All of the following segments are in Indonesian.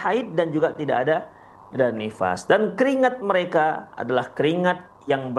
haid dan juga tidak ada nifas. Dan keringat mereka adalah keringat yang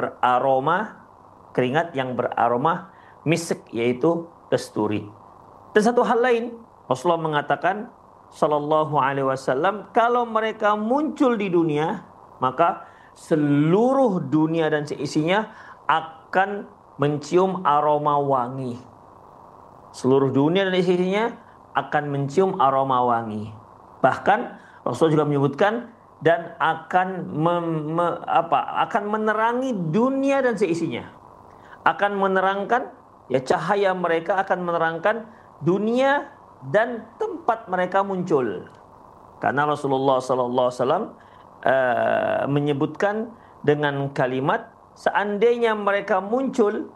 beraroma misik, yaitu kasturi. Dan satu hal lain, Rasulullah mengatakan sallallahu alaihi wasallam, kalau mereka muncul di dunia, maka seluruh dunia dan seisinya akan mencium aroma wangi. Seluruh dunia dan isinya akan mencium aroma wangi. Bahkan Rasul juga menyebutkan dan akan menerangi dunia dan seisinya. Akan menerangkan, ya, cahaya mereka akan menerangkan dunia dan tempat mereka muncul. Karena Rasulullah SAW menyebutkan dengan kalimat, seandainya mereka muncul,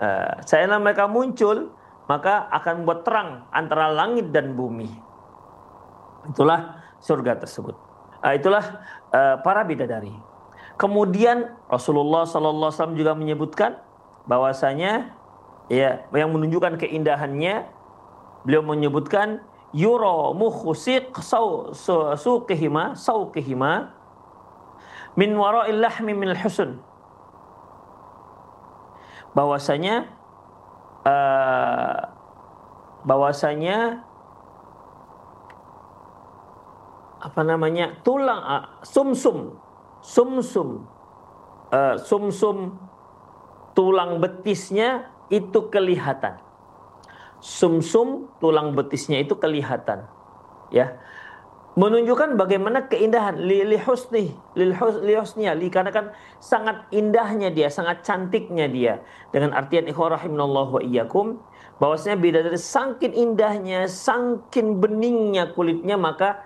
maka akan buat terang antara langit dan bumi. Itulah surga tersebut. Itulah para bidadari. Kemudian Rasulullah SAW juga menyebutkan bahwasanya, ya, yang menunjukkan keindahannya, beliau menyebutkan yura mukhsiq sauqihima min wara'il lahmi min al-husn. Bahwasanya tulang sumsum tulang betisnya itu kelihatan. Sumsum tulang betisnya itu kelihatan, ya, menunjukkan bagaimana keindahan karena kan sangat indahnya dia, sangat cantiknya dia. Dengan artian ikhwah rahimanallahu wa iyyakum, bahwasanya bidadari saking indahnya, saking beningnya kulitnya, maka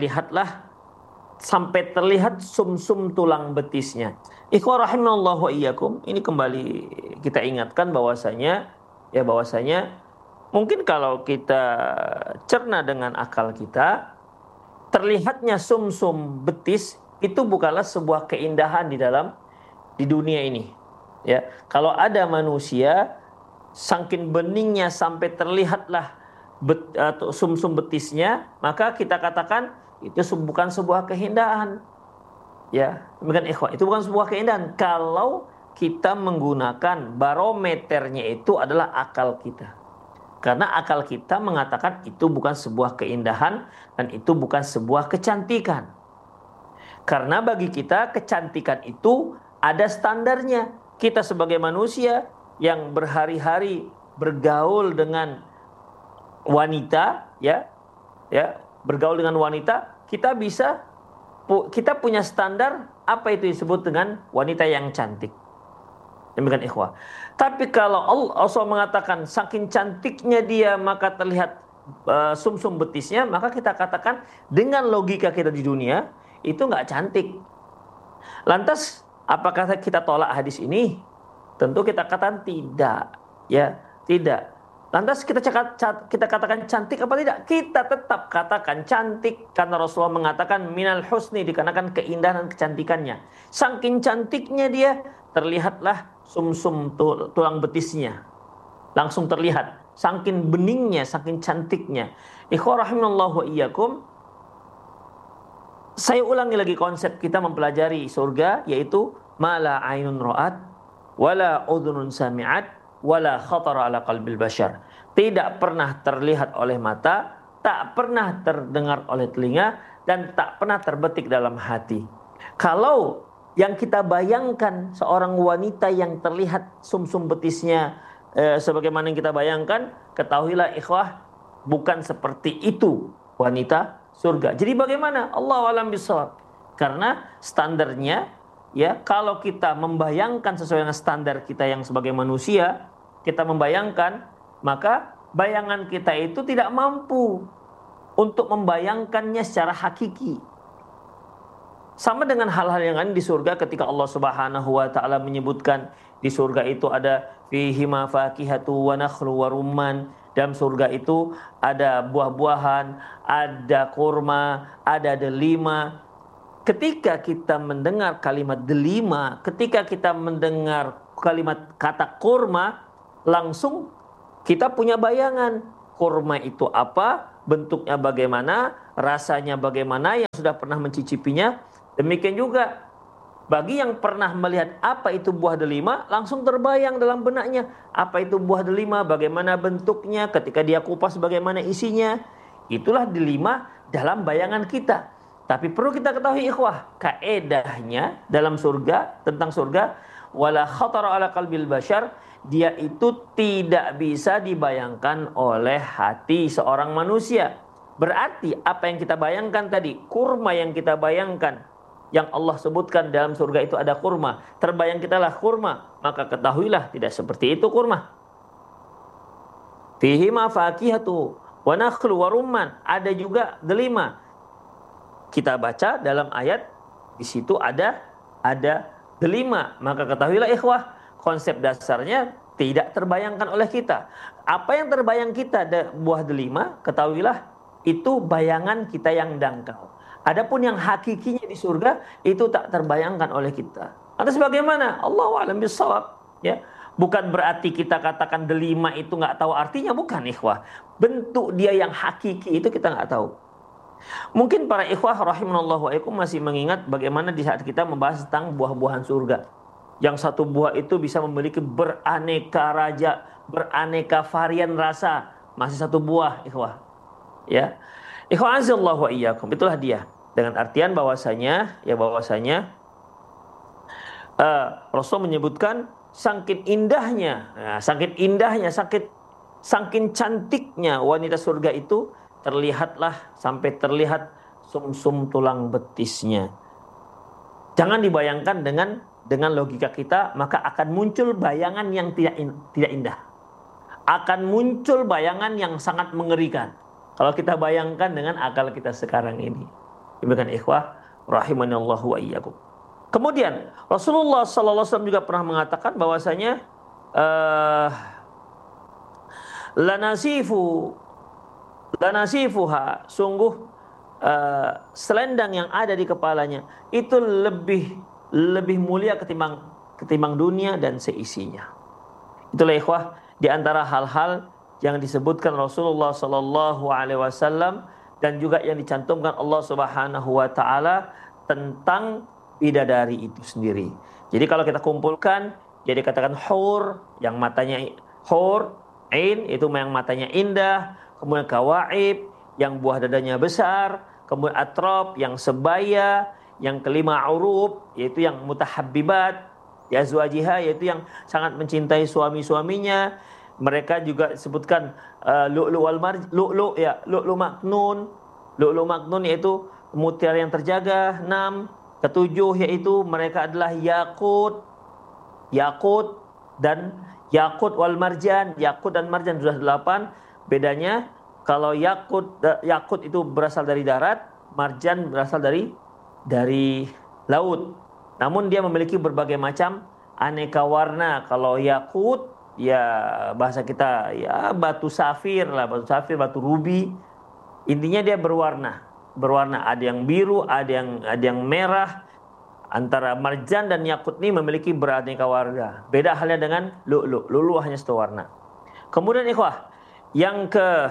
sampai terlihat sumsum tulang betisnya. Ikhwah rahimanallahu wa iyyakum, ini kembali kita ingatkan bahwasanya mungkin kalau kita cerna dengan akal kita, terlihatnya sumsum betis itu bukanlah sebuah keindahan di dunia ini. Ya, kalau ada manusia saking beningnya sampai terlihatlah sumsum betisnya, maka kita katakan itu bukan sebuah keindahan. Ya, demikian ikhwah, itu bukan sebuah keindahan kalau kita menggunakan barometernya itu adalah akal kita. Karena akal kita mengatakan itu bukan sebuah keindahan dan itu bukan sebuah kecantikan. Karena bagi kita kecantikan itu ada standarnya. Kita sebagai manusia yang berhari-hari bergaul dengan wanita, bergaul dengan wanita, kita punya standar apa itu disebut dengan wanita yang cantik. Demikian ikhwah. Tapi kalau Allah mengatakan saking cantiknya dia maka terlihat sumsum betisnya, maka kita katakan dengan logika kita di dunia itu nggak cantik. Lantas apakah kita tolak hadis ini? Tentu kita katakan tidak, ya, tidak. Lantas kita katakan cantik apa tidak? Kita tetap katakan cantik karena Rasulullah mengatakan minal husni, dikarenakan keindahan dan kecantikannya. Saking cantiknya dia, terlihatlah sumsum tulang betisnya. Langsung terlihat. Saking beningnya, saking cantiknya. Ikhwah rahimanallahu wa iyyakum. Saya ulangi lagi konsep kita mempelajari surga, yaitu mala ainun ra'at wala udhunun sami'at wala khatara ala qalbil bashar. Tidak pernah terlihat oleh mata, tak pernah terdengar oleh telinga, dan tak pernah terbetik dalam hati. Kalau yang kita bayangkan seorang wanita yang terlihat sumsum betisnya sebagaimana yang kita bayangkan, ketahuilah ikhwah, bukan seperti itu wanita surga. Jadi bagaimana? Allahu a'lam bishawab. Karena standarnya, ya, kalau kita membayangkan sesuai dengan standar kita yang sebagai manusia, kita membayangkan, maka bayangan kita itu tidak mampu untuk membayangkannya secara hakiki. Sama dengan hal-hal yang lain di surga, ketika Allah Subhanahu wa taala menyebutkan di surga itu ada fihi ma fakihatu wa nakhlu wa rumman. Dalam surga itu ada buah-buahan, ada kurma, ada delima. Ketika kita mendengar kalimat delima, ketika kita mendengar kalimat kata kurma, langsung kita punya bayangan kurma itu apa, bentuknya bagaimana, rasanya bagaimana yang sudah pernah mencicipinya. Demikian juga bagi yang pernah melihat apa itu buah delima, langsung terbayang dalam benaknya apa itu buah delima, bagaimana bentuknya, ketika dia kupas bagaimana isinya. Itulah delima dalam bayangan kita. Tapi perlu kita ketahui ikhwah, kaedahnya dalam surga, tentang surga, wala khatara ala qalbil bashar, dia itu tidak bisa dibayangkan oleh hati seorang manusia. Berarti apa yang kita bayangkan tadi, kurma yang kita bayangkan, yang Allah sebutkan dalam surga itu ada kurma, terbayang kita lah kurma, maka ketahuilah tidak seperti itu kurma. Fihi ma fakihatu wa nakhlu wa rumman, ada juga delima. Kita baca dalam ayat di situ ada delima, maka ketahuilah ikhwah, konsep dasarnya tidak terbayangkan oleh kita. Apa yang terbayang kita buah delima, ketahuilah itu bayangan kita yang dangkal. Adapun yang hakikinya di surga itu tak terbayangkan oleh kita. Atau sebagaimana Allahu a'lam bishawab, ya. Bukan berarti kita katakan delima itu nggak tahu artinya, bukan ikhwah. Bentuk dia yang hakiki itu kita nggak tahu. Mungkin para ikhwah rahimanallahu wa iyyakum masih mengingat bagaimana di saat kita membahas tentang buah-buahan surga. Yang satu buah itu bisa memiliki beraneka varian rasa. Masih satu buah ikhwah. Ya. Ikhwah azallahu wa iyyakum, itulah dia. Dengan artian bahwasanya Rasul menyebutkan saking indahnya, saking cantiknya wanita surga itu, sampai terlihat sumsum tulang betisnya. Jangan dibayangkan dengan logika kita, maka akan muncul bayangan yang tidak indah. Akan muncul bayangan yang sangat mengerikan kalau kita bayangkan dengan akal kita sekarang ini. Demikian ikhwah rahimanallahu wa iyyakum. Kemudian Rasulullah sallallahu alaihi wasallam juga pernah mengatakan bahwasanya lanasifuha, sungguh selendang yang ada di kepalanya itu lebih mulia ketimbang dunia dan seisinya. Itulah ikhwah di antara hal-hal yang disebutkan Rasulullah sallallahu alaihi wasallam dan juga yang dicantumkan Allah Subhanahu wa taala tentang bidadari itu sendiri. Jadi kalau kita kumpulkan, jadi katakan hur, yang matanya hur, ain itu yang matanya indah, kemudian kawaib yang buah dadanya besar, kemudian atrab yang sebaya, yang kelima urub yaitu yang mutahabbibat, ya azwajiha yaitu yang sangat mencintai suami-suaminya. Mereka juga disebutkan lu'lu wal marjan, lu'lu maknun yaitu mutiara yang terjaga. 6. Ketujuh yaitu mereka adalah yakut dan wal marjan. Yakut dan marjan sudah 8. Bedanya kalau yakut itu berasal dari darat, marjan berasal dari laut. Namun dia memiliki berbagai macam aneka warna. Kalau yakut ya bahasa kita ya batu safir, batu rubi. Intinya dia berwarna. Ada yang biru, ada yang merah. Antara marjan dan yakut ini memiliki beraneka warna. Beda halnya dengan lu'lu. Lu'lu hanya satu warna. Kemudian ikhwah, yang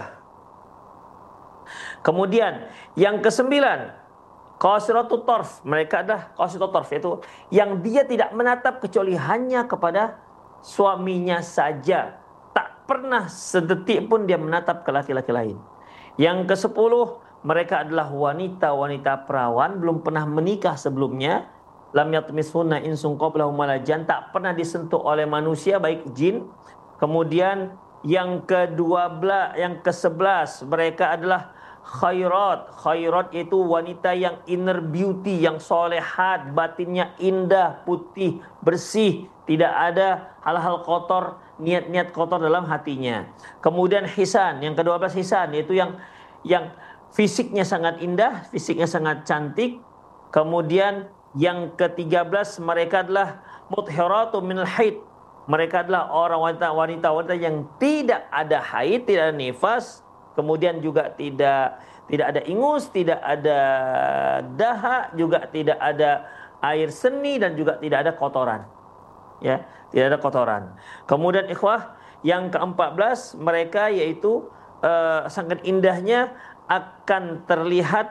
ke-9, qasiratut tarf. Mereka adalah qasiratut tarf, yaitu yang dia tidak menatap kecuali hanya kepada suaminya saja. Tak pernah sedetik pun dia menatap ke laki-laki lain. Yang ke-10, mereka adalah wanita-wanita perawan, belum pernah menikah sebelumnya. Lam yatmisunna insun qablahum wala jan, tak pernah disentuh oleh manusia baik jin. Kemudian yang ke-11, mereka adalah khairat itu wanita yang inner beauty, yang solehat, batinnya indah, putih, bersih, tidak ada hal-hal kotor, niat-niat kotor dalam hatinya. Kemudian hisan, yang ke-12 hisan, yaitu yang fisiknya sangat indah, fisiknya sangat cantik. Kemudian yang ke-13 mereka adalah mutahharatu minal haid. Mereka adalah orang wanita yang tidak ada haid, tidak ada nifas, kemudian juga tidak ada ingus, tidak ada dahak, juga tidak ada air seni dan juga tidak ada kotoran. Ya, tidak ada kotoran. Kemudian ikhwah, yang ke-14 mereka yaitu sangat indahnya akan terlihat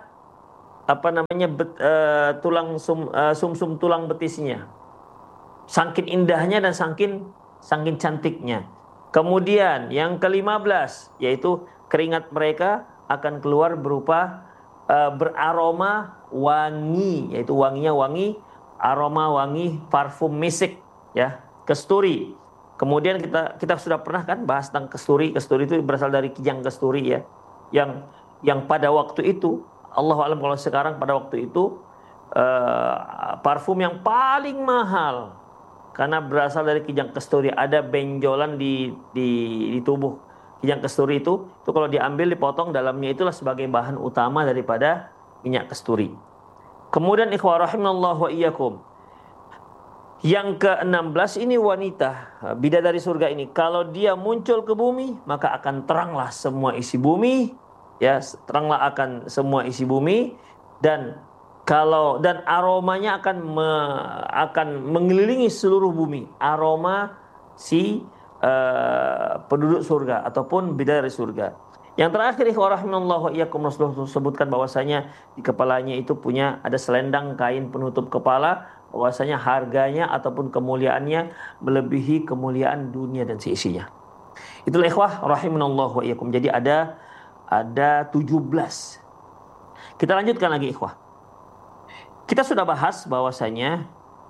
sumsum tulang betisnya. Saking indahnya dan saking cantiknya. Kemudian yang ke-15 yaitu keringat mereka akan keluar berupa beraroma wangi, yaitu wanginya wangi aroma wangi parfum misik, ya, kasturi. Kemudian kita sudah pernah kan bahas tentang kasturi. Kasturi itu berasal dari kijang kasturi, ya, yang pada waktu itu, Allahu a'lam kalau sekarang, pada waktu itu parfum yang paling mahal karena berasal dari kijang kasturi. Ada benjolan di tubuh kijang kasturi itu kalau diambil, dipotong dalamnya, itulah sebagai bahan utama daripada minyak kasturi. Kemudian ikhwah rahimallahu wa iyyakum, yang ke-16 ini wanita bidadari surga ini, kalau dia muncul ke bumi maka akan teranglah semua isi bumi, ya, teranglah akan semua isi bumi, dan aromanya akan mengelilingi seluruh bumi, aroma si penduduk surga ataupun bidadari surga. Yang terakhir ikhwah rahimallahu wa iyyakum, Rasulullah sebutkan bahwasanya di kepalanya itu ada selendang kain penutup kepala, bahwasanya harganya ataupun kemuliaannya melebihi kemuliaan dunia dan seisinya. Itulah ikhwah rahimallahu wa iyyakum. Jadi ada 17. Kita lanjutkan lagi ikhwah. Kita sudah bahas bahwasanya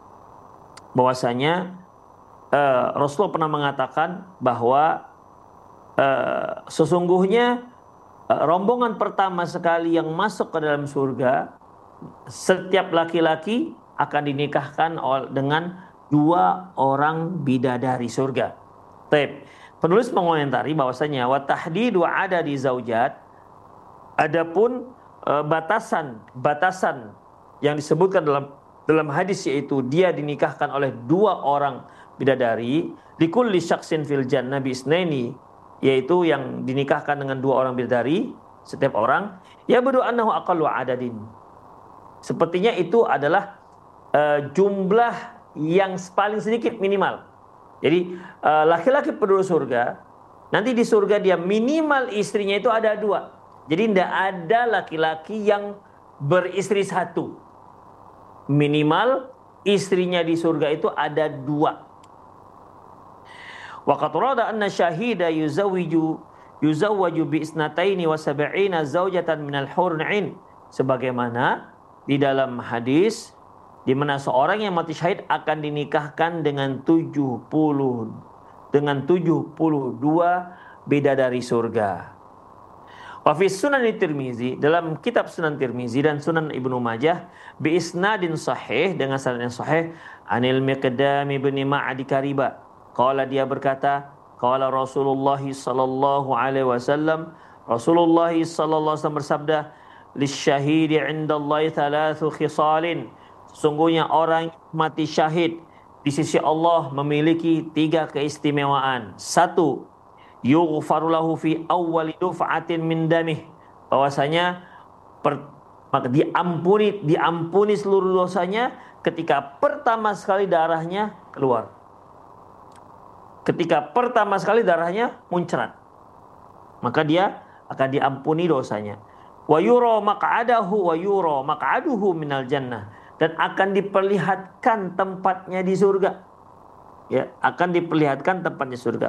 Rasulullah pernah mengatakan bahwa sesungguhnya rombongan pertama sekali yang masuk ke dalam surga, setiap laki-laki akan dinikahkan dengan 2 orang bidadari surga. Baik. Penulis mengomentari bahwasanya wa tahdidu adadi zaujat, adapun batasan yang disebutkan dalam hadis, yaitu dia dinikahkan oleh 2 orang bidadari, likulli syaksin fil jannah bi isnaini, yaitu yang dinikahkan dengan 2 orang bidadari setiap orang, ya badu annahu aqallu adadin, sepertinya itu adalah jumlah yang paling sedikit, minimal. Jadi laki-laki penduduk surga, nanti di surga dia minimal istrinya itu ada 2. Jadi tidak ada laki-laki yang beristri 1. Minimal istrinya di surga itu ada 2. Wa qad rada anna syahida yuzawwaju bi isnataini wa sab'ina zaujatan minal hurun 'ain, sebagaimana di dalam hadis di mana seorang yang mati syahid akan dinikahkan dengan 72 bidadari surga. Wa fi Sunan Tirmizi, dalam kitab Sunan Tirmizi dan Sunan Ibnu Majah, bi isnadin sahih, dengan sanad yang sahih, anil Miqdam bin Ma'ad Kariba, qala, dia berkata, qala Rasulullah sallallahu alaihi wasallam, Rasulullah sallallahu alaihi wasallam bersabda, lisyahidi 'indallahi 3 khisalin, sesungguhnya orang mati syahid di sisi Allah memiliki 3 keistimewaan. 1, yughfaru lahu fi awwali duf'atin min damih, bahwasanya diampuni seluruh dosanya ketika pertama sekali darahnya keluar. Ketika pertama sekali darahnya muncrat, maka dia akan diampuni dosanya. Wa yura maq'aduhu minal jannah, dan akan diperlihatkan tempatnya di surga. Ya, akan diperlihatkan tempatnya surga.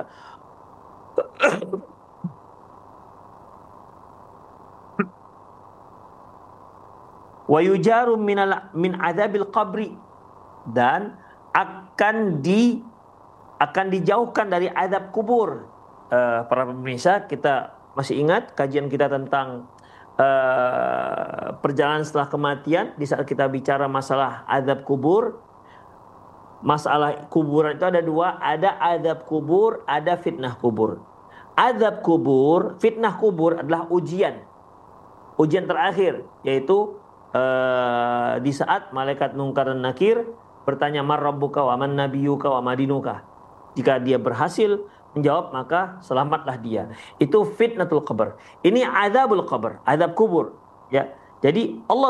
Wa yujaru min adzabil qabri, dan akan dijauhkan dari azab kubur. Para pemirsa, kita masih ingat kajian kita tentang perjalanan setelah kematian, di saat kita bicara masalah azab kubur. Masalah kuburan itu ada 2, ada azab kubur, ada fitnah kubur. Azab kubur, fitnah kubur adalah ujian terakhir, yaitu di saat malaikat Munkar dan Nakir bertanya, man rabbuka wa man nabiyuka wa madinuka. Jika dia berhasil menjawab, maka selamatlah dia. Itu fitnatul qabr. Ini azabul qabr, azab kubur, ya. Jadi Allah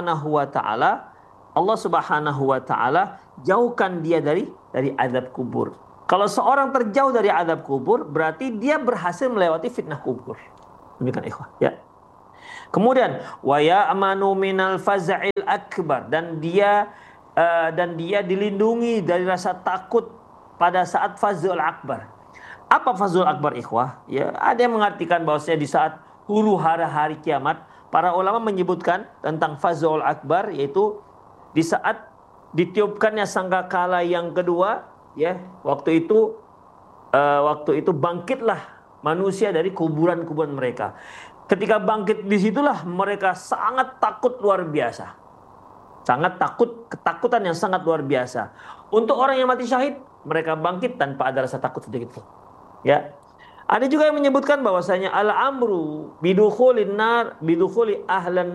Subhanahu wa taala jauhkan dia dari azab kubur. Kalau seorang terjauh dari azab kubur, berarti dia berhasil melewati fitnah kubur. Demikian ikhwah, ya. Kemudian wa ya'manu minal faza'il akbar, dan dia dilindungi dari rasa takut pada saat fazul akbar. Apa fazul akbar, ikhwah? Ya, ada yang mengartikan bahwasanya di saat huru hara hari kiamat, para ulama menyebutkan tentang fazul akbar yaitu di saat ditiupkannya sangkakala yang kedua, ya, waktu itu bangkitlah manusia dari kuburan-kuburan mereka. Ketika bangkit, disitulah mereka sangat takut luar biasa. Sangat takut, ketakutan yang sangat luar biasa. Untuk orang yang mati syahid, mereka bangkit tanpa ada rasa takut sedikit pun. Ya. Ada juga yang menyebutkan bahwasanya al-amru bidukhulin nar, bidukhuli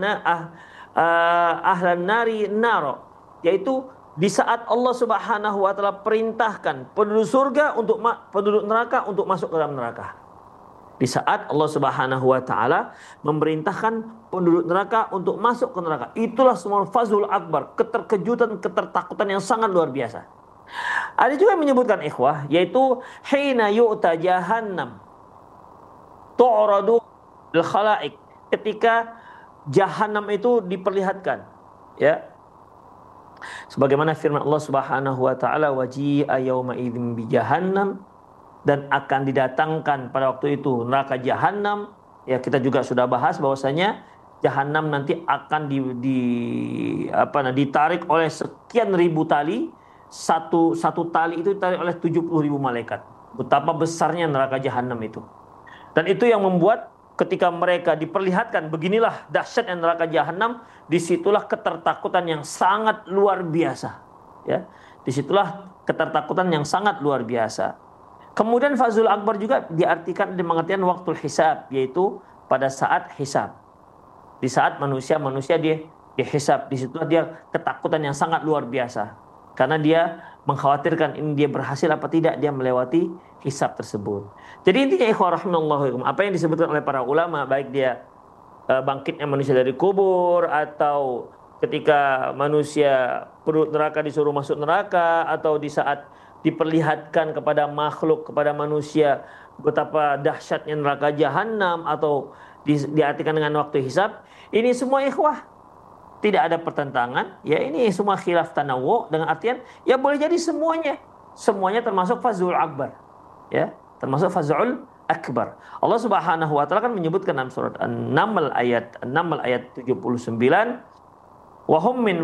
ahlan nari naro, yaitu di saat Allah Subhanahu wa taala perintahkan penduduk surga untuk penduduk neraka untuk masuk ke dalam neraka. Di saat Allah Subhanahu wa taala memerintahkan penduduk neraka untuk masuk ke neraka. Itulah semua fazul akbar, keterkejutan, ketertakutan yang sangat luar biasa. Ada juga yang menyebutkan, ikhwah, yaitu hina yu'ta jahannam tu'radu lil khalaik, ketika jahannam itu diperlihatkan, ya. Sebagaimana firman Allah Subhanahu wa taala, waji'a yauma idzin bi jahannam, dan akan didatangkan pada waktu itu neraka jahanam. Ya, kita juga sudah bahas bahwasanya jahanam nanti akan ditarik oleh sekian ribu tali. Satu tali itu ditarik oleh 70.000 malaikat. Betapa besarnya neraka jahanam itu. Dan itu yang membuat ketika mereka diperlihatkan beginilah dahsyatnya neraka jahanam, disitulah ketertakutan yang sangat luar biasa. Ya, disitulah ketertakutan yang sangat luar biasa. Kemudian fazul akbar juga diartikan di pengertian waktu hisab, yaitu pada saat hisab. Di saat manusia dia dihisab, disitulah dia ketakutan yang sangat luar biasa. Karena dia mengkhawatirkan ini dia berhasil apa tidak dia melewati hisab tersebut. Jadi intinya, ikhwah rahimallahu, apa yang disebutkan oleh para ulama, baik dia bangkitnya manusia dari kubur, atau ketika manusia penduduk neraka disuruh masuk neraka, atau di saat diperlihatkan kepada makhluk, kepada manusia betapa dahsyatnya neraka jahanam, atau diartikan dengan waktu hisab, ini semua, ikhwah, tidak ada pertentangan. Ya, ini semua khilaf tanawu, dengan artian ya boleh jadi semuanya termasuk fazul akbar, ya, termasuk fazul akbar. Allah Subhanahu wa taala kan menyebutkan dalam surat An-Naml ayat 79, wahum min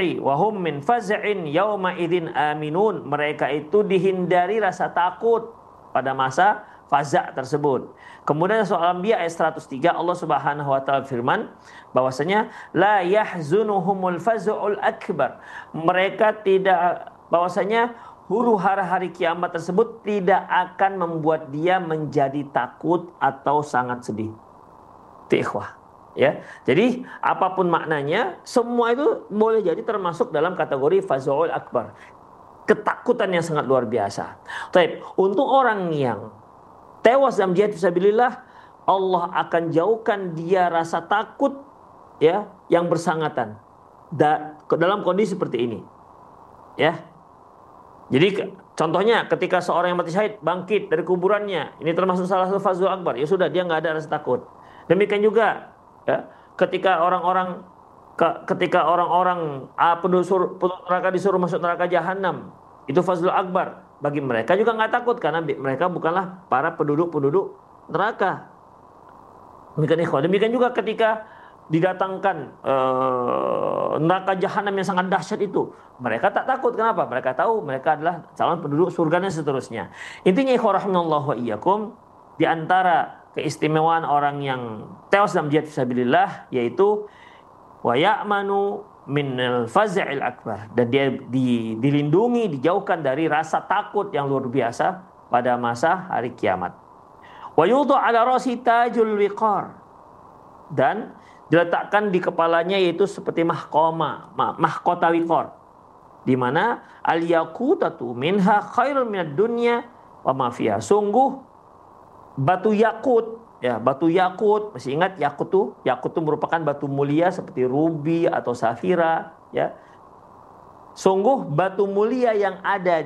faz'in yauma idzin aminun, mereka itu dihindari rasa takut pada masa faza' tersebut. Kemudian soal Anbiya ayat 103, Allah Subhanahu wa taala firman bahwasanya la yahzunuhumul faz'ul akbar, mereka tidak, bahwasanya huru hara hari kiamat tersebut tidak akan membuat dia menjadi takut atau sangat sedih. Ikhwah, ya. Jadi apapun maknanya, semua itu boleh jadi termasuk dalam kategori faz'ul akbar, ketakutan yang sangat luar biasa. Baik, untuk orang yang tewas dalam jihad fisabilillah, Allah akan jauhkan dia rasa takut, ya, yang bersangatan dalam kondisi seperti ini, ya. Jadi contohnya ketika seorang yang mati syahid bangkit dari kuburannya, ini termasuk salah satu fazul akbar, ya sudah, dia nggak ada rasa takut. Demikian juga, ya, ketika orang-orang penduduk neraka disuruh masuk neraka jahanam, itu fazlul akbar. Bagi mereka juga nggak takut, karena mereka bukanlah para penduduk neraka. Demikian juga ketika didatangkan neraka jahanam yang sangat dahsyat itu, mereka tak takut. Kenapa? Mereka tahu mereka adalah calon penduduk surga dan seterusnya. Intinya, ikhwah rahimallahu wa iyyakum, di antara keistimewaan orang yang tewas dalam jihad fisabilillah yaitu wa ya'manu minal faz'il akbar, dan dia dilindungi, dijauhkan dari rasa takut yang luar biasa pada masa hari kiamat. Wa yudha ala rasi tajul wiqar, dan diletakkan di kepalanya yaitu seperti mahkota wiqar, di mana al yaqutatu minha khairun minad dunya wa ma fiha. Sungguh batu yakut, ya, batu yakut, masih ingat yakut tuh merupakan batu mulia seperti rubi atau safira, ya. Sungguh batu mulia yang ada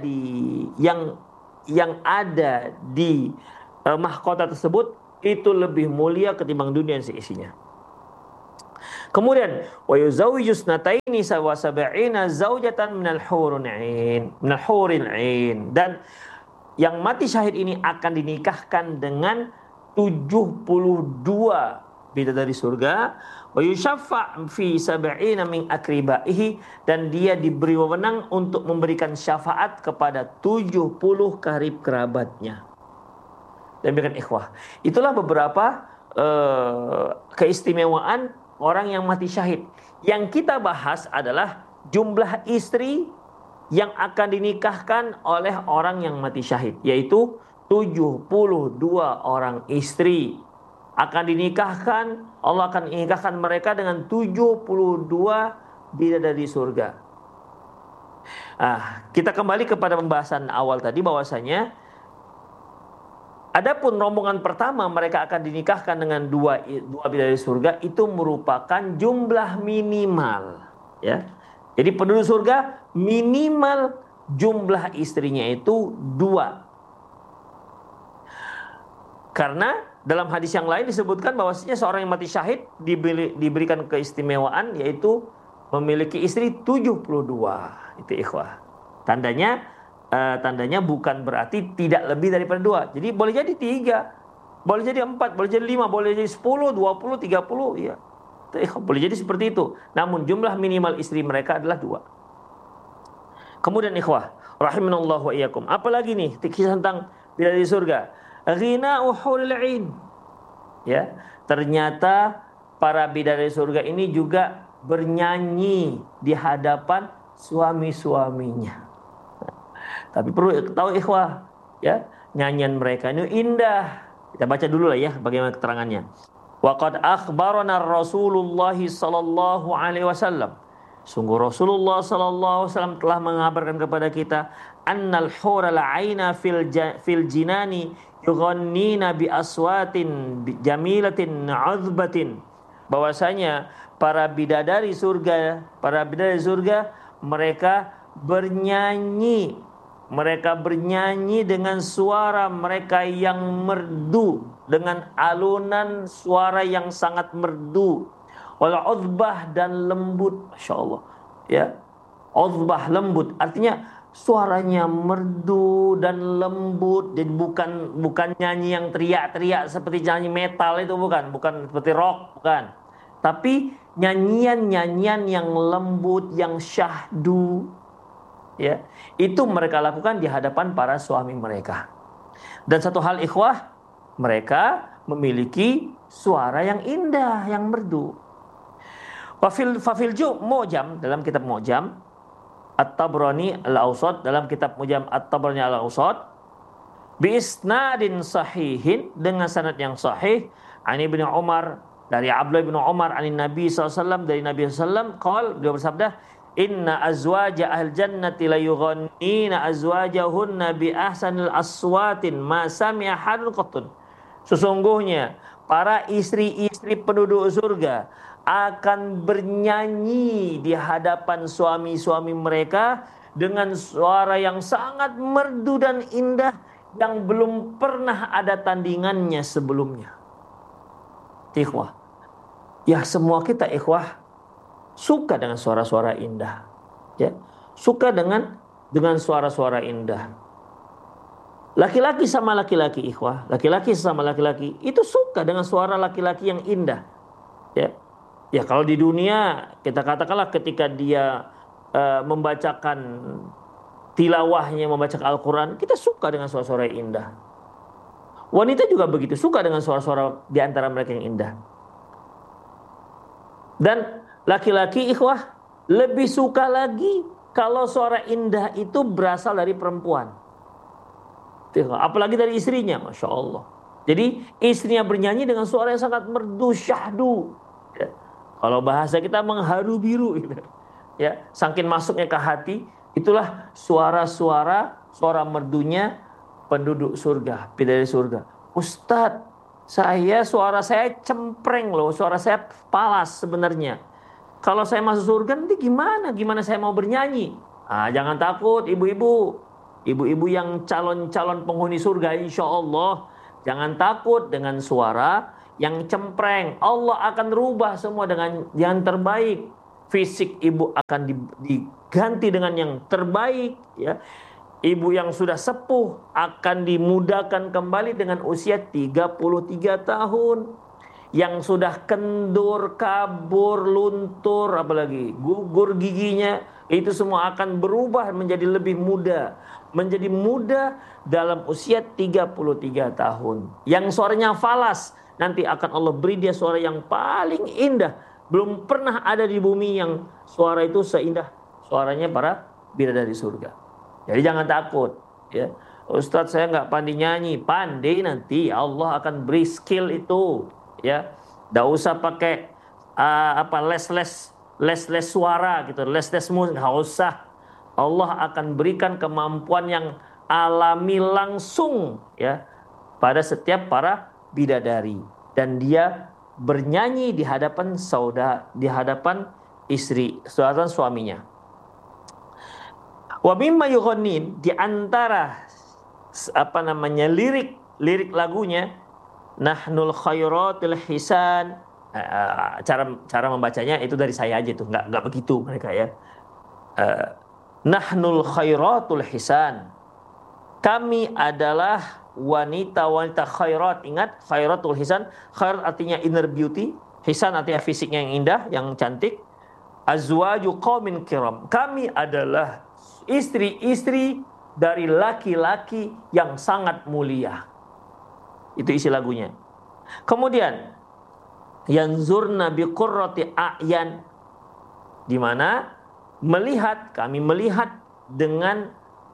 di mahkota tersebut itu lebih mulia ketimbang dunia dan seisinya. Kemudian wa yuzawwiju snataini wa sab'ina zaujatan minal huril 'ain. Dan yang mati syahid ini akan dinikahkan dengan 72 bidadari surga, wa yusyaffa' fi sab'ina min akribaihi, dan dia diberi wewenang untuk memberikan syafaat kepada 70 karib kerabatnya. Demikian ikhwah. Itulah beberapa keistimewaan orang yang mati syahid. Yang kita bahas adalah jumlah istri yang akan dinikahkan oleh orang yang mati syahid, yaitu 72 orang istri akan dinikahkan. Allah akan menikahkan mereka dengan 72 bidadari surga. Kita kembali kepada pembahasan awal tadi, bahwasanya adapun rombongan pertama mereka akan dinikahkan dengan dua bidadari surga, itu merupakan jumlah minimal, ya. Jadi penduduk surga minimal jumlah istrinya itu 2. Karena dalam hadis yang lain disebutkan bahwasanya seorang yang mati syahid diberikan keistimewaan, yaitu memiliki istri 72. Itu ikhwah. Tandanya bukan berarti tidak lebih daripada 2. Jadi boleh jadi 3, boleh jadi 4, boleh jadi 5, boleh jadi 10, 20, 30, ya. Boleh jadi seperti itu. Namun jumlah minimal istri mereka adalah 2. Kemudian ikhwah rahimanallahu wa iyyakum, apalagi nih kisah tentang bidadari surga? Ghina uhuril 'ain. Ya, ternyata para bidadari surga ini juga bernyanyi di hadapan suami-suaminya. Tapi perlu tahu ikhwah, ya, nyanyian mereka ini indah. Kita baca dulu lah ya bagaimana keterangannya. Wa qad akhbarana Rasulullah sallallahu alaihi wasallam. Sungguh Rasulullah sallallahu alaihi wasallam telah mengabarkan kepada kita, annal hural 'aina fil jinani yughannina bi aswatin jamilatin 'udbatin. Bahwasanya para bidadari surga mereka bernyanyi dengan suara mereka yang merdu, dengan alunan suara yang sangat merdu. Wal udbah, dan lembut, masyaallah, ya. Udbah, lembut, artinya suaranya merdu dan lembut. Jadi bukan nyanyi yang teriak-teriak seperti nyanyi metal itu, bukan seperti rock, bukan. Tapi nyanyian yang lembut, yang syahdu, ya. Itu mereka lakukan di hadapan para suami mereka. Dan satu hal ikhwah, mereka memiliki suara yang indah, yang merdu. Fafil Mu'jam, dalam kitab Mu'jam At-Tabrani Al-Awsat, dalam kitab Mu'jam At-Tabrani Al-Awsat, bi isnadin sahihin, dengan sanad yang sahih, an Ibnu Umar, dari Abdullah bin Umar, an Nabi SAW, dari Nabi SAW, qala, beliau bersabda, inna azwaja ahl jannati la yughannina azwajahunna bi ahsanil aswatin ma sami'a hadun qattun. Sesungguhnya para istri-istri penduduk surga akan bernyanyi di hadapan suami-suami mereka dengan suara yang sangat merdu dan indah, yang belum pernah ada tandingannya sebelumnya. Ikhwah, ya, semua kita ikhwah suka dengan suara-suara indah, ya, suka dengan suara-suara indah. Laki-laki sama laki-laki ikhwah, laki-laki sama laki-laki itu suka dengan suara laki-laki yang indah, ya. Ya, kalau di dunia kita katakanlah ketika dia membacakan tilawahnya, membacakan Al-Quran, kita suka dengan suara-suara yang indah. Wanita juga begitu, suka dengan suara-suara di antara mereka yang indah. Dan laki-laki ikhwah lebih suka lagi kalau suara indah itu berasal dari perempuan, apalagi dari istrinya, Masya Allah. Jadi istrinya bernyanyi dengan suara yang sangat merdu, syahdu, ya. Kalau bahasa kita mengharu biru, gitu, ya, saking masuknya ke hati. Itulah suara merdunya penduduk surga, bidadari surga. Ustadz, suara saya cempreng loh, suara saya palas sebenarnya. Kalau saya masuk surga nanti gimana saya mau bernyanyi? Jangan takut ibu-ibu yang calon penghuni surga, insya Allah, jangan takut dengan suara yang cempreng. Allah akan rubah semua dengan yang terbaik. Fisik ibu akan diganti dengan yang terbaik, ya. Ibu yang sudah sepuh akan dimudahkan kembali dengan usia 33 tahun. Yang sudah kendur, kabur, luntur, apalagi gugur giginya, itu semua akan berubah menjadi lebih muda. Menjadi muda dalam usia 33 tahun. Yang suaranya falas, nanti akan Allah beri dia suara yang paling indah. Belum pernah ada di bumi yang suara itu seindah suaranya para bidadari surga. Jadi jangan takut, ya. Ustadz, saya nggak pandai nyanyi. Pandai, nanti Allah akan beri skill itu, ya. Nggak usah pakai les suara gitu, les musik, nggak usah. Allah akan berikan kemampuan yang alami langsung, ya, pada setiap para bidadari, dan dia bernyanyi di hadapan di hadapan istri, saudara suaminya. Wa mimma yughannin, di antara lirik lagunya, nahnul khairatul hisan. Cara membacanya itu dari saya aja tuh, nggak begitu mereka, ya. Nahnul khairatul hisan, kami adalah wanita-wanita khairat. Ingat, khairatul hisan, khairat artinya inner beauty, hisan artinya fisiknya yang indah, yang cantik. Azwaju qaumin kiram, kami adalah istri-istri dari laki-laki yang sangat mulia. Itu isi lagunya. Kemudian yanzurna biqurrati a'yan, di mana kami melihat dengan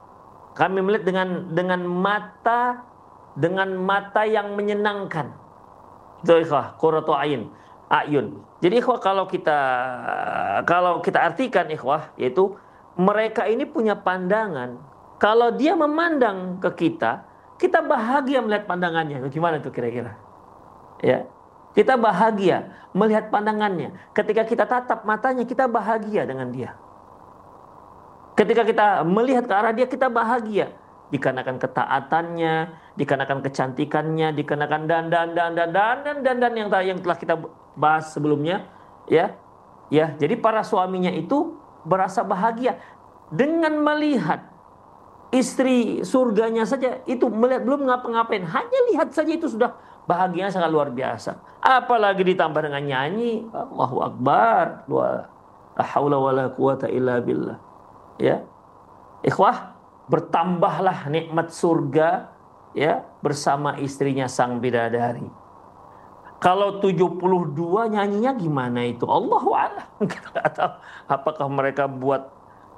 mata yang menyenangkan. Itu ikhwah, qurratu ayun. Jadi ikhwah, kalau kita artikan ikhwah, yaitu mereka ini punya pandangan. Kalau dia memandang ke kita bahagia melihat pandangannya. Gimana tuh kira-kira? Ya. Kita bahagia melihat pandangannya. Ketika kita tatap matanya, kita bahagia dengan dia. Ketika kita melihat ke arah dia, kita bahagia. Dikarenakan ketaatannya, dikarenakan kecantikannya, dikarenakan dandan yang telah kita bahas sebelumnya, ya. Ya, jadi para suaminya itu berasa bahagia dengan melihat istri surganya saja, itu melihat, belum ngapa-ngapain, hanya lihat saja itu sudah bahagianya sangat luar biasa. Apalagi ditambah dengan nyanyi, Allahu Akbar, la haula wala quwata illa billah. Ya. Ikhwah, bertambahlah nikmat surga, ya, bersama istrinya sang bidadari. Kalau 72 nyanyinya gimana itu? Allahu a'lam. Kita nggak tahu apakah mereka buat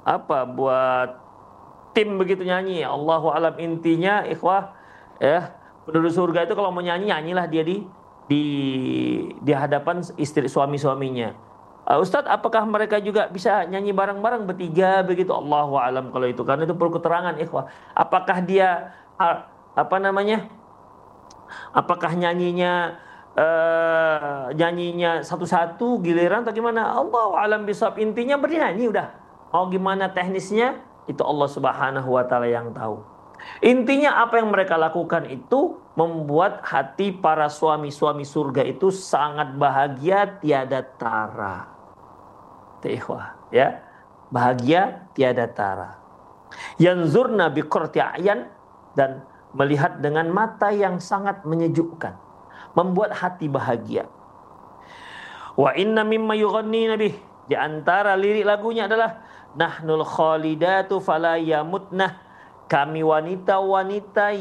tim begitu nyanyi. Allahu a'lam. Intinya ikhwah, ya, penduduk surga itu kalau mau nyanyi, nyanyilah dia di hadapan istri suami-suaminya. Ustadz, apakah mereka juga bisa nyanyi bareng-bareng bertiga begitu? Allahu a'lam kalau itu, karena itu perlu keterangan ikhwah. Apakah dia apakah nyanyinya satu-satu giliran atau gimana? Allahu a'lam bishawab. Intinya bernyanyi udah. Mau gimana teknisnya itu Allah Subhanahu wa taala yang tahu. Intinya apa yang mereka lakukan itu membuat hati para suami-suami surga itu sangat bahagia tiada tara. Ikhwah, ya. Bahagia tiada tara. Yanzurna biqurrati a'yan, dan melihat dengan mata yang sangat menyejukkan, membuat hati bahagia. Wa inna mimma yughannina bih, di antara lirik lagunya adalah nahnul khalidatu fala yamutnah, kami wanita-wanita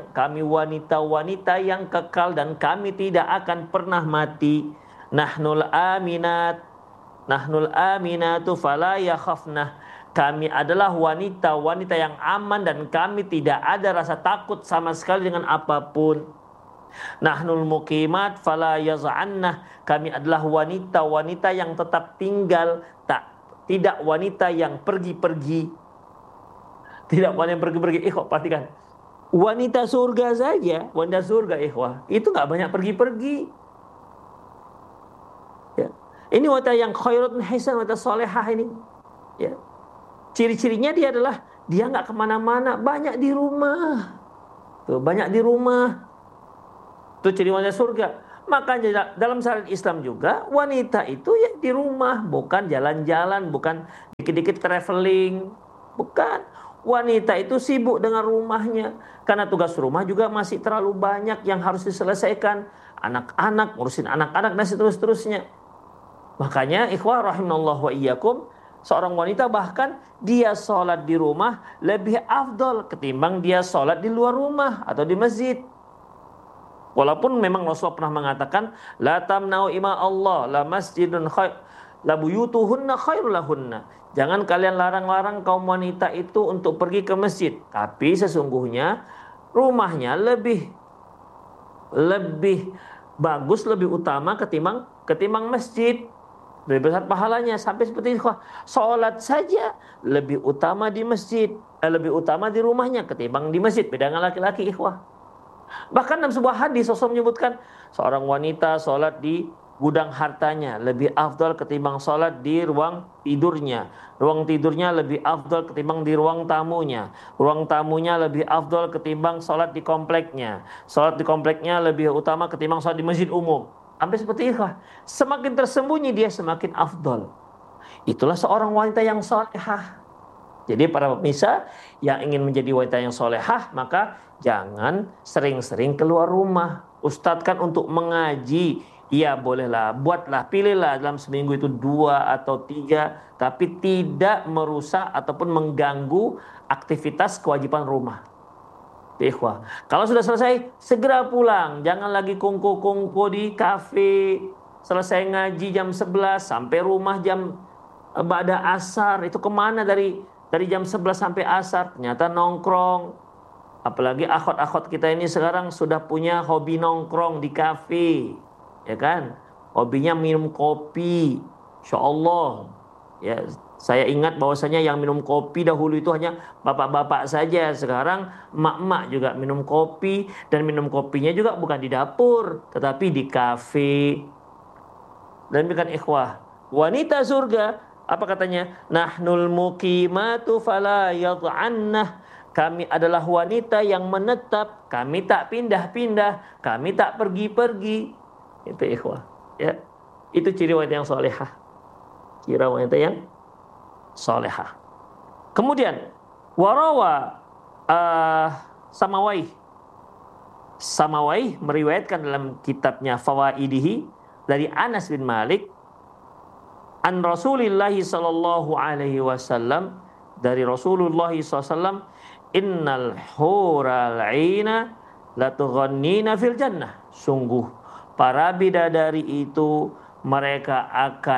yang kekal dan kami tidak akan pernah mati. Nahnul aminatu fala yakhafnah, kami adalah wanita-wanita yang aman dan kami tidak ada rasa takut sama sekali dengan apapun. Nahnul muqimat fala yaz'annah, kami adalah wanita-wanita yang tetap tinggal, tidak wanita yang pergi-pergi. Tidak wanita yang pergi-pergi. Ikhwah, perhatikan. Wanita surga saja, wanita surga ikhwah, itu nggak banyak pergi-pergi. Ya. Ini wanita yang khairatun hisan, wanita solehah ini. Ya. Ciri-cirinya dia adalah dia nggak kemana-mana, banyak di rumah. Tuh, banyak di rumah. Itu ciri wanita surga. Makanya dalam syariat Islam juga wanita itu ya di rumah, bukan jalan-jalan, bukan dikit-dikit traveling, bukan. Wanita itu sibuk dengan rumahnya karena tugas rumah juga masih terlalu banyak yang harus diselesaikan. Anak-anak, ngurusin anak-anak dan seterusnya. Makanya ikhwah rahimallahu wa iyyakum, seorang wanita bahkan dia sholat di rumah lebih afdol ketimbang dia sholat di luar rumah atau di masjid. Walaupun memang Rasulullah pernah mengatakan la tamna'u ima Allah la masjidun khair la buyutuhunna khairul lahunna. Jangan kalian larang-larang kaum wanita itu untuk pergi ke masjid, tapi sesungguhnya rumahnya lebih bagus, lebih utama ketimbang masjid. Lebih besar pahalanya sampai seperti itu. Salat saja lebih utama di masjid, lebih utama di rumahnya ketimbang di masjid. Beda dengan laki-laki, ikhwah. Bahkan dalam sebuah hadis Rasul menyebutkan seorang wanita sholat di gudang hartanya lebih afdal ketimbang sholat di ruang tidurnya. Ruang tidurnya lebih afdal ketimbang di ruang tamunya. Ruang tamunya lebih afdal ketimbang sholat di kompleknya. Sholat di kompleknya lebih utama ketimbang sholat di masjid umum. Sampai seperti itu. Semakin tersembunyi dia semakin afdal. Itulah seorang wanita yang salehah. Jadi para pemirsa yang ingin menjadi wanita yang solehah, maka jangan sering-sering keluar rumah. Ustadz kan untuk mengaji, ya bolehlah, buatlah, pilihlah dalam seminggu itu 2 atau 3, tapi tidak merusak ataupun mengganggu aktivitas kewajiban rumah. Ikhwah, kalau sudah selesai, segera pulang. Jangan lagi kungku-kungku di kafe. Selesai ngaji jam 11, sampai rumah jam ba'da asar. Itu kemana dari jam 11 sampai asar? Ternyata nongkrong. Apalagi akhwat-akhwat kita ini sekarang sudah punya hobi nongkrong di kafe. Ya kan? Hobinya minum kopi. Insya Allah. Ya, saya ingat bahwasanya yang minum kopi dahulu itu hanya bapak-bapak saja. Sekarang emak-emak juga minum kopi. Dan minum kopinya juga bukan di dapur, tetapi di kafe. Dan bukan ikhwah, wanita surga, apa katanya? Nahnul muqimatu fala yad'annah. Kami adalah wanita yang menetap, kami tak pindah-pindah, kami tak pergi-pergi. Itu ikhwah, ya. Itu ciri wanita yang solehah. Ciri wanita yang solehah. Kemudian warawa Samawai meriwayatkan dalam kitabnya Fawaidihi dari Anas bin Malik an Rasulillahi sallallahu alaihi wasallam, dari Rasulullah SAW, innal hural aina latughannina fil jannah. Sungguh para bidadari itu mereka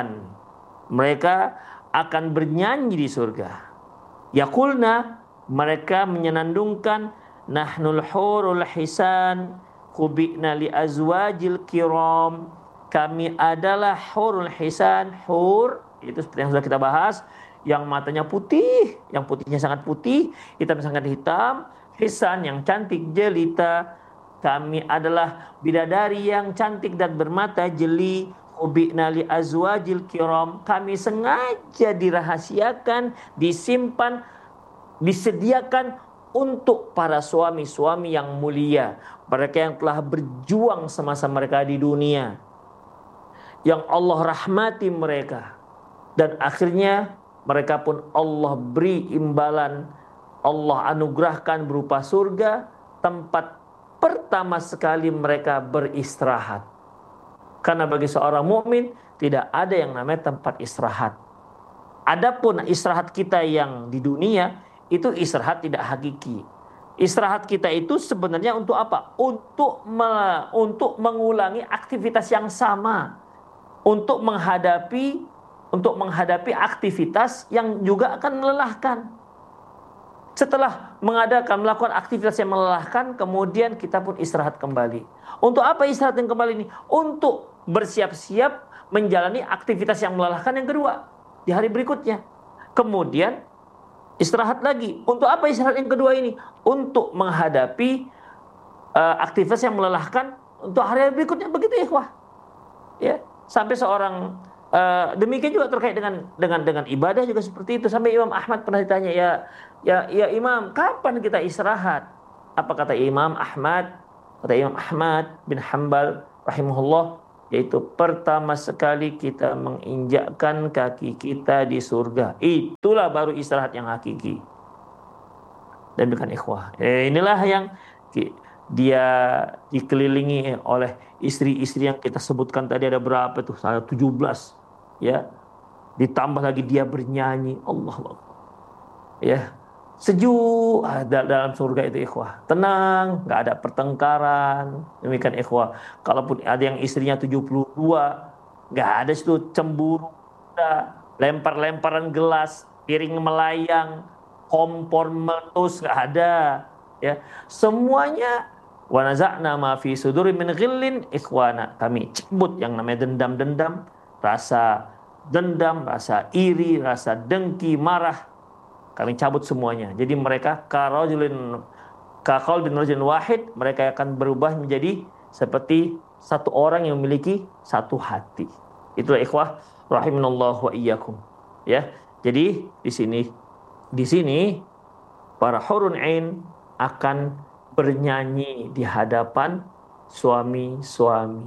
akan bernyanyi di surga. Yaqulna, mereka menyenandungkan, nahnul hurul hisan kubi'na li azwajil kiram. Kami adalah hurul hisan. Hur itu seperti yang sudah kita bahas, yang matanya putih, yang putihnya sangat putih, hitam sangat hitam. Hisan yang cantik jelita. Kami adalah bidadari yang cantik dan bermata jeli. Kubi'na li azwajil kiram. Kami sengaja dirahasiakan, disimpan, disediakan untuk para suami-suami yang mulia, mereka yang telah berjuang semasa mereka di dunia, yang Allah rahmati mereka, dan akhirnya mereka pun Allah beri imbalan, Allah anugerahkan berupa surga, tempat pertama sekali mereka beristirahat. Karena bagi seorang mukmin tidak ada yang namanya tempat istirahat. Adapun istirahat kita yang di dunia itu istirahat tidak hakiki. Istirahat kita itu sebenarnya untuk apa? Untuk mengulangi aktivitas yang sama, untuk menghadapi aktivitas yang juga akan melelahkan. Setelah melakukan aktivitas yang melelahkan, kemudian kita pun istirahat kembali. Untuk apa istirahat yang kembali ini? Untuk bersiap-siap menjalani aktivitas yang melelahkan yang kedua di hari berikutnya. Kemudian istirahat lagi. Untuk apa istirahat yang kedua ini? Untuk menghadapi aktivitas yang melelahkan untuk hari berikutnya. Begitu ikhwah. Ya, sampai seorang demikian juga terkait dengan ibadah juga seperti itu. Sampai Imam Ahmad pernah ditanya, ya Imam, kapan kita istirahat? Apa kata Imam Ahmad? Kata Imam Ahmad bin Hanbal rahimahullah, yaitu pertama sekali kita menginjakkan kaki kita di surga. Itulah baru istirahat yang hakiki. Dan bukan ikhwah. Inilah yang dia dikelilingi oleh istri-istri yang kita sebutkan tadi, ada berapa tuh? 17, ya. Ditambah lagi dia bernyanyi, Allah, ya. Sejuk dalam surga itu ikhwah. Tenang, nggak ada pertengkaran. Demikian ikhwah. Kalaupun ada yang istrinya 72, nggak ada situ cemburu, lempar-lemparan gelas, piring melayang, kompor meletus, nggak ada. Ya, semuanya wa naza'na ma fi suduri min ghillin ikhwana. Kami cabut yang namanya dendam-dendam, rasa dendam, rasa iri, rasa dengki, marah. Kami cabut semuanya. Jadi mereka kakal bin rajulin wahid, mereka akan berubah menjadi seperti satu orang yang memiliki satu hati. Itulah ikhwah rahimanallahu wa iyyakum. Ya. Jadi di sini para hurun ain akan bernyanyi di hadapan suami-suami.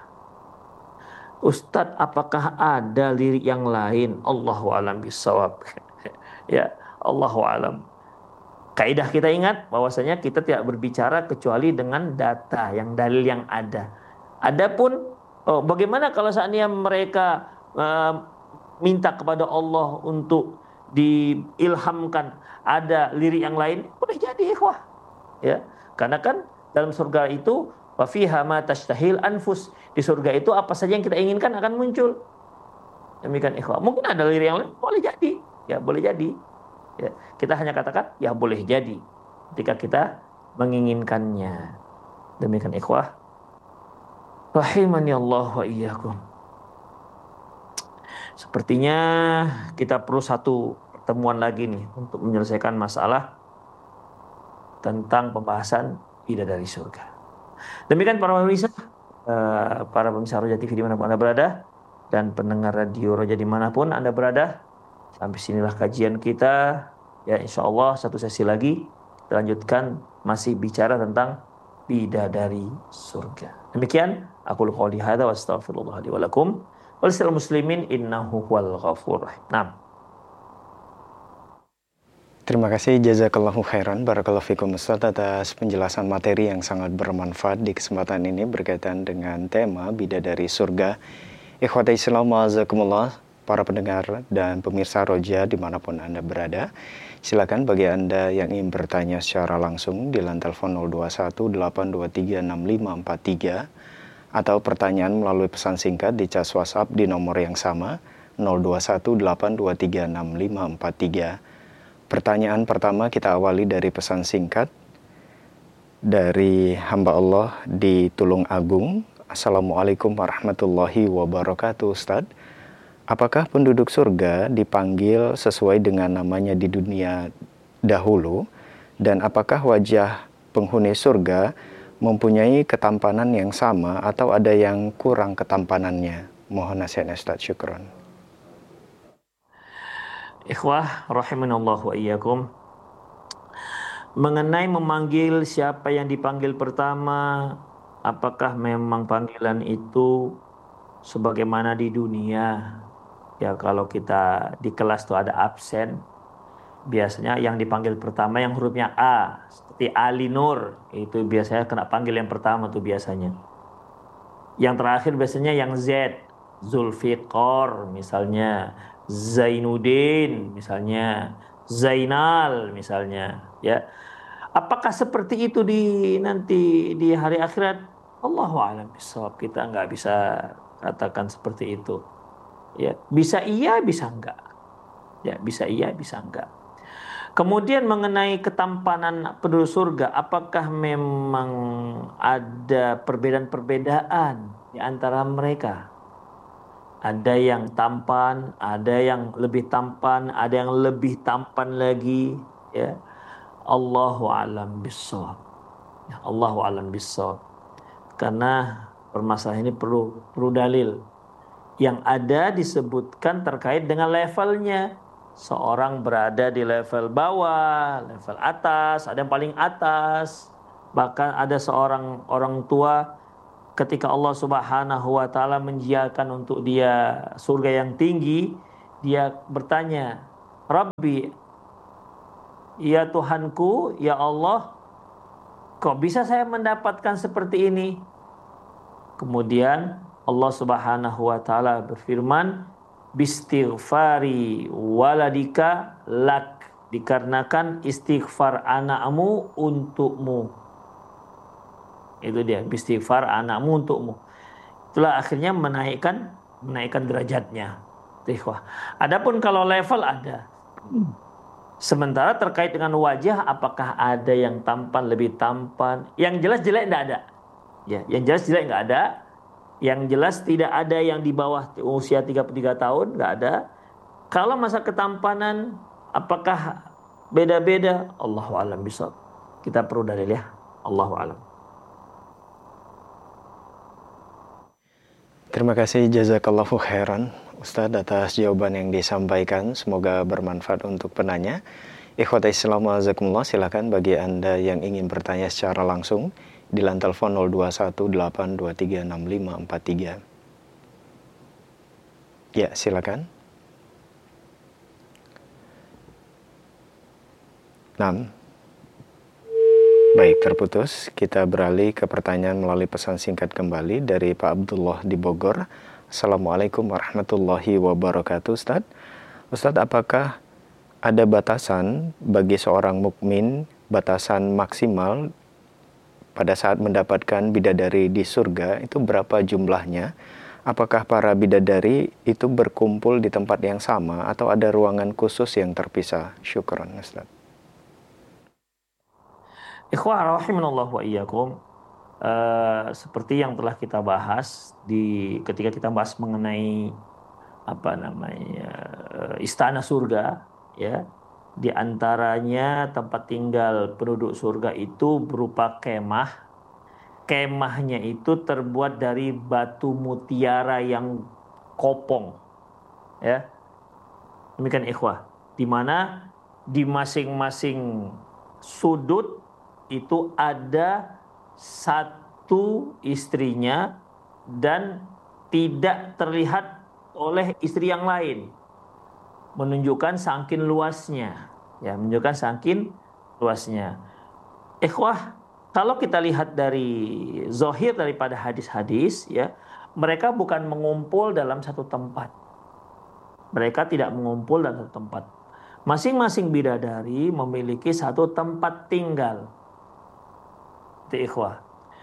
Ustadz, apakah ada lirik yang lain? Allahu a'lam bishawab. Ya, Allahu a'lam. Kaidah kita ingat bahwasanya kita tidak berbicara kecuali dengan data, yang dalil yang ada. Adapun bagaimana kalau seandainya mereka minta kepada Allah untuk diilhamkan ada lirik yang lain, boleh jadi ikhwah. Ya, karena kan dalam surga itu wa fiha ma tashtahil anfus, di surga itu apa saja yang kita inginkan akan muncul. Demikian ikhwah. Mungkin ada lirik yang lain, boleh jadi. Ya, boleh jadi. Ya, kita hanya katakan ya boleh jadi ketika kita menginginkannya. Demikian ikhwah rahimani Allah wa iyyakum. Sepertinya kita perlu satu pertemuan lagi nih untuk menyelesaikan masalah tentang pembahasan bidadari surga. Demikian para pemirsa Roja TV dimanapun Anda berada, dan pendengar radio Roja dimanapun Anda berada. Sampai sinilah kajian kita. Ya, insya Allah satu sesi lagi kita lanjutkan, masih bicara tentang bidadari surga. Demikian aku qouli hadza wa astaghfirullah li wa lakum wa lisal muslimin innahu huwal ghafurur rahim. Nah. Terima kasih, jazakallahu khairan, barakallahu fikum Ustaz, atas penjelasan materi yang sangat bermanfaat di kesempatan ini berkaitan dengan tema bidadari surga. Ikhwati Islam wa'azakumullah, para pendengar dan pemirsa Roja dimanapun Anda berada, silakan bagi Anda yang ingin bertanya secara langsung di line telepon 0218236543 atau pertanyaan melalui pesan singkat di cas WhatsApp di nomor yang sama 0218236543. Pertanyaan pertama kita awali dari pesan singkat dari hamba Allah di Tulung Agung. Assalamualaikum warahmatullahi wabarakatuh, Ustadz. Apakah penduduk surga dipanggil sesuai dengan namanya di dunia dahulu? Dan apakah wajah penghuni surga mempunyai ketampanan yang sama atau ada yang kurang ketampanannya? Mohon nasihatnya Ustadz, syukron. Ikhwah rahimanallahu wa iyyakum. Mengenai memanggil siapa yang dipanggil pertama, apakah memang panggilan itu sebagaimana di dunia? Ya, kalau kita di kelas tuh ada absen, biasanya yang dipanggil pertama yang hurufnya A, seperti Ali Nur, itu biasanya kena panggil yang pertama tuh biasanya. Yang terakhir biasanya yang Z, Zulfiqar misalnya, Zainuddin misalnya, Zainal misalnya, ya. Apakah seperti itu nanti di hari akhirat? Allahu a'lam bishawab. Kita nggak bisa katakan seperti itu. Ya, bisa iya, bisa enggak. Ya, bisa iya, bisa enggak. Kemudian mengenai ketampanan penduduk surga, apakah memang ada perbedaan-perbedaan di antara mereka? Ada yang tampan, ada yang lebih tampan, ada yang lebih tampan lagi, ya. Allahu a'lam bishawab. Ya, Allahu a'lam bishawab. Karena permasalahan ini perlu dalil. Yang ada disebutkan terkait dengan levelnya. Seorang berada di level bawah, level atas, ada yang paling atas. Bahkan ada seorang orang tua ketika Allah Subhanahu wa taala menjiakan untuk dia surga yang tinggi, dia bertanya, "Rabbi, ya Tuhanku, ya Allah, kok bisa saya mendapatkan seperti ini?" Kemudian Allah Subhanahu wa taala berfirman, "Bistighfari waladika lak." Dikarenakan istighfar anakmu untukmu. Itu dia, istighfar anakmu untukmu. Itulah akhirnya menaikkan derajatnya. Ikhwah. Adapun kalau level ada. Sementara terkait dengan wajah, apakah ada yang tampan lebih tampan? Yang jelas jelek tidak ada. Ya, yang jelas jelek nggak ada. Yang jelas tidak ada yang di bawah usia 33 tahun, nggak ada. Kalau masa ketampanan, apakah beda-beda? Allahu a'lam bishawab. Kita perlu dalil ya. Allahu a'lam. Terima kasih jazakallahu khairan Ustadz atas jawaban yang disampaikan. Semoga bermanfaat untuk penanya. Ikhwata Islam wazakumullah, silakan bagi Anda yang ingin bertanya secara langsung di line telepon 0218236543. Ya, silakan. 6. Baik, terputus. Kita beralih ke pertanyaan melalui pesan singkat kembali dari Pak Abdullah di Bogor. Assalamualaikum warahmatullahi wabarakatuh, Ustadz. Ustadz, apakah ada batasan bagi seorang mukmin, batasan maksimal pada saat mendapatkan bidadari di surga itu berapa jumlahnya? Apakah para bidadari itu berkumpul di tempat yang sama atau ada ruangan khusus yang terpisah? Syukran, Ustaz. Ikhwah rahimanallah wa iyyakum. Seperti yang telah kita bahas ketika kita bahas mengenai istana surga, ya. Di antaranya tempat tinggal penduduk surga itu berupa kemah. Kemahnya itu terbuat dari batu mutiara yang kopong, ya. Demikian ikhwah, di mana di masing-masing sudut itu ada satu istrinya dan tidak terlihat oleh istri yang lain, menunjukkan saking luasnya, ya, menunjukkan saking luasnya. Ikhwah, kalau kita lihat dari zahir daripada hadis-hadis, ya, mereka bukan mengumpul dalam satu tempat. Mereka tidak mengumpul dalam satu tempat. Masing-masing bidadari memiliki satu tempat tinggal. Itu ikhwah.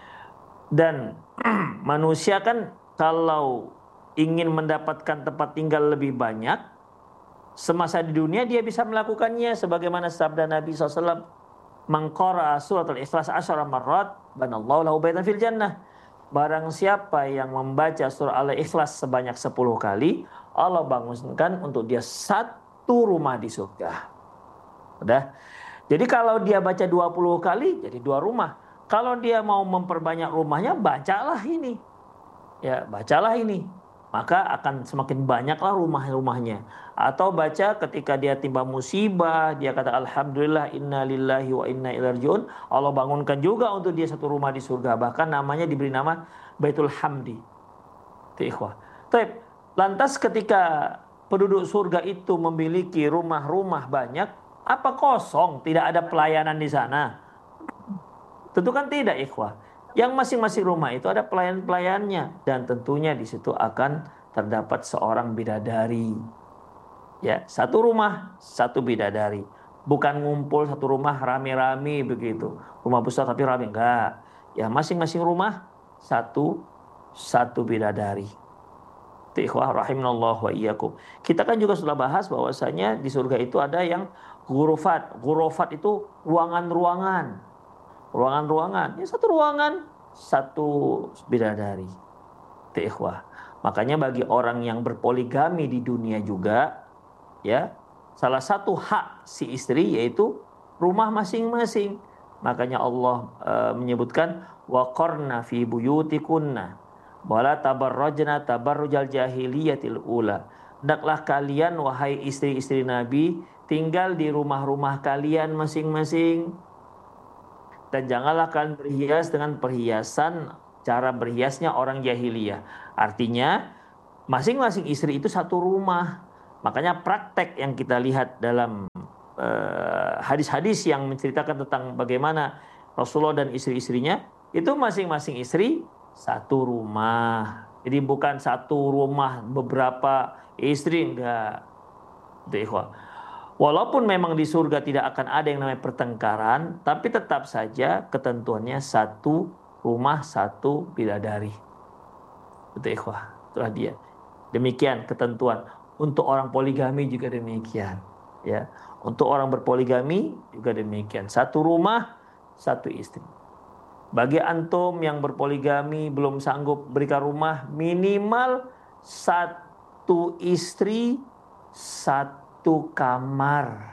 Dan manusia kan kalau ingin mendapatkan tempat tinggal lebih banyak, semasa di dunia dia bisa melakukannya sebagaimana sabda Nabi SAW, "Man qara'a suratul Ikhlas 10 marrat, banallahu lahu baitan fil jannah." Barang siapa yang membaca surah Al-Ikhlas sebanyak 10 kali, Allah bangunkan untuk dia satu rumah di surga. Udah. Jadi kalau dia baca 20 kali, jadi 2 rumah. Kalau dia mau memperbanyak rumahnya, bacalah ini. Ya, bacalah ini. Maka akan semakin banyaklah rumah-rumahnya. Atau baca ketika dia timba musibah, dia kata alhamdulillah inna lillahi wa inna ilaihi rajiun, Allah bangunkan juga untuk dia satu rumah di surga. Bahkan namanya diberi nama Baitul Hamdi. Itu ikhwah. Baik, lantas ketika penduduk surga itu memiliki rumah-rumah banyak, apa kosong tidak ada pelayanan di sana? Tentu kan tidak, ikhwah. Yang masing-masing rumah itu ada pelayan-pelayannya, dan tentunya di situ akan terdapat seorang bidadari. Ya, satu rumah, satu bidadari. Bukan ngumpul satu rumah rame-rame begitu. Rumah besar tapi rame, enggak. Ya, masing-masing rumah satu bidadari. Ikhwah rahimanallah wa iyyakum. Kita kan juga sudah bahas bahwasanya di surga itu ada yang ghurafat. Ghurafat itu ruangan-ruangan. Ruangan-ruangan, ya satu ruangan, satu bidadari. Ikhwah. Makanya bagi orang yang berpoligami di dunia juga, ya, salah satu hak si istri yaitu rumah masing-masing. Makanya Allah menyebutkan waqarna fi buyutikunna wala tabarrajna tabarrujal jahiliyatil ula. Hendaklah kalian wahai istri-istri Nabi tinggal di rumah-rumah kalian masing-masing. Dan janganlah kalian berhias dengan perhiasan cara berhiasnya orang jahiliyah. Artinya masing-masing istri itu satu rumah. Makanya praktek yang kita lihat dalam hadis-hadis yang menceritakan tentang bagaimana Rasulullah dan istri-istrinya, itu masing-masing istri satu rumah. Jadi bukan satu rumah beberapa istri, enggak. Itu ikhwah. Walaupun memang di surga tidak akan ada yang namanya pertengkaran, tapi tetap saja ketentuannya satu rumah, satu bidadari. Itu ikhwah, itulah dia. Demikian ketentuan. Untuk orang poligami juga demikian, ya. Untuk orang berpoligami juga demikian. Satu rumah, satu istri. Bagi antum yang berpoligami belum sanggup berikan rumah, minimal satu istri, satu kamar.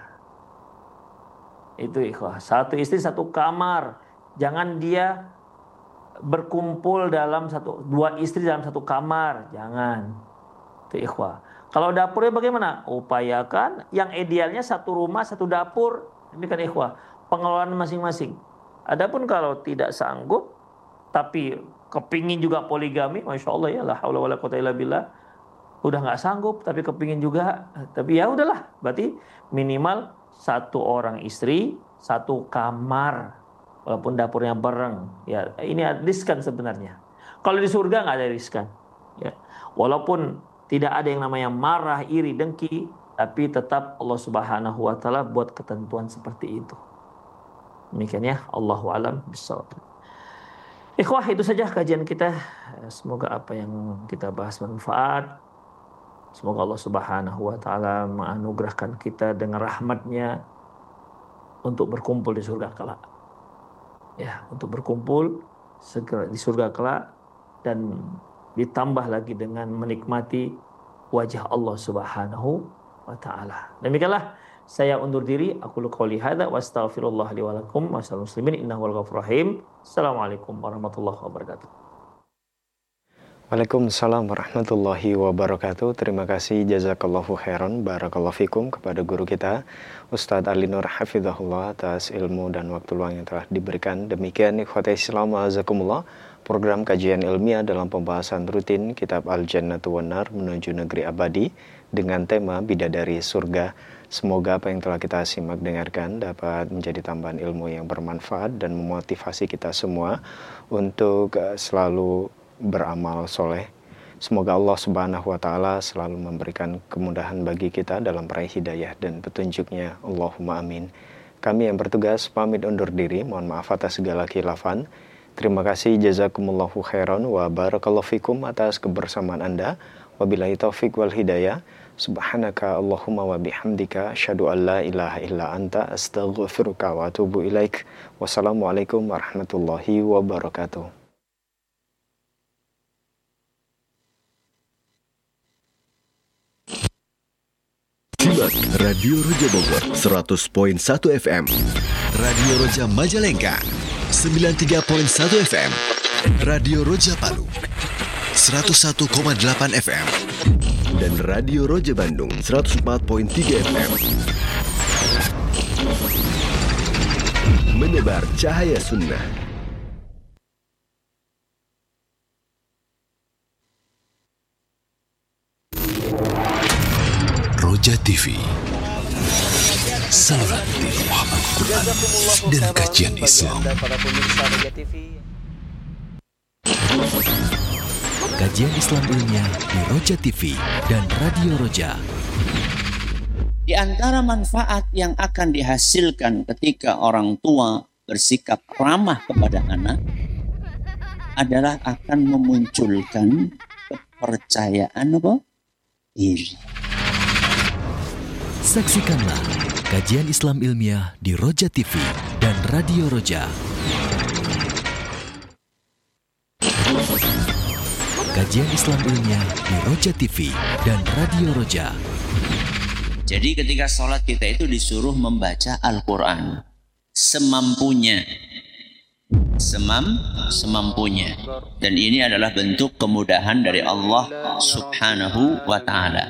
Itu ikhwah. Satu istri, satu kamar. Jangan dia berkumpul dalam dua istri dalam satu kamar. Jangan. Itu ikhwah. Kalau dapurnya bagaimana? Upayakan yang idealnya satu rumah, satu dapur. Demikian ikhwah. Pengelolaan masing-masing. Adapun kalau tidak sanggup, tapi kepingin juga poligami, Masya Allah ya, la haula wala quwwata illa billah. Udah nggak sanggup, tapi kepingin juga. Tapi ya udahlah, berarti minimal satu orang istri, satu kamar. Walaupun dapurnya bareng. Ya, ini riskan sebenarnya. Kalau di surga nggak ada riskan. Ya. Walaupun tidak ada yang namanya marah, iri, dengki, tapi tetap Allah Subhanahu wa taala buat ketentuan seperti itu. Demikian ya, Allahu a'lam bishawab. Ikhwah, itu saja kajian kita. Semoga apa yang kita bahas bermanfaat. Semoga Allah Subhanahu wa taala menganugerahkan kita dengan rahmat-Nya untuk berkumpul di surga kelak. Ya, untuk berkumpul segera di surga kelak dan ditambah lagi dengan menikmati wajah Allah Subhanahu wa taala. Demikianlah saya undur diri. Aku qouli hadza wa astaghfirullah li wa lakum wa sallallahu muslimin innahu wal ghafurur rahim. Assalamualaikum warahmatullahi wabarakatuh. Waalaikumsalam warahmatullahi wabarakatuh. Terima kasih, jazakallahu khairan, barakallahu fikum kepada guru kita Ustadz Ali Nur Hafizahullah atas ilmu dan waktu luang yang telah diberikan. Demikian ikhwati Islam azakumullah, program kajian ilmiah dalam pembahasan rutin kitab Al-Jannatu wan Nar menuju negeri abadi dengan tema Bidadari Surga. Semoga apa yang telah kita simak dengarkan dapat menjadi tambahan ilmu yang bermanfaat dan memotivasi kita semua untuk selalu beramal soleh. Semoga Allah Subhanahu wa taala selalu memberikan kemudahan bagi kita dalam meraih hidayah dan petunjuknya. Allahumma amin. Kami yang bertugas pamit undur diri. Mohon maaf atas segala khilafan. Terima kasih, jazakumullahu khairan wa barakallahu fikum atas kebersamaan Anda. Wabillahi taufiq wal hidayah. Subhanaka Allahumma wa bihamdika asyhadu an la ilaha illa anta astaghfiruka wa atubu ilaik. Wassalamualaikum warahmatullahi wabarakatuh. Simak Radio Roja Bogor 100.1 FM, Radio Roja Majalengka 93.1 FM, Radio Roja Palu 101,8 FM, dan Radio Roja Bandung 104.3 FM. Menebar cahaya sunnah. Roja TV, saluran tilawahat Al-Quran dan kajian Islam. Kajian Islam ilmiah di Roja TV dan Radio Roja. Di antara manfaat yang akan dihasilkan ketika orang tua bersikap ramah kepada anak adalah akan memunculkan kepercayaan diri. Saksikanlah kajian Islam ilmiah di Roja TV dan Radio Roja. Kajian Islam ilmiah di Roja TV dan Radio Roja. Jadi ketika sholat kita itu disuruh membaca Al-Quran semampunya. Semampunya. Dan ini adalah bentuk kemudahan dari Allah Subhanahu wa ta'ala.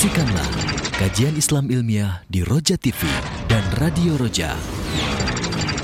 Saksikanlah kajian Islam ilmiah di Roja TV dan Radio Roja.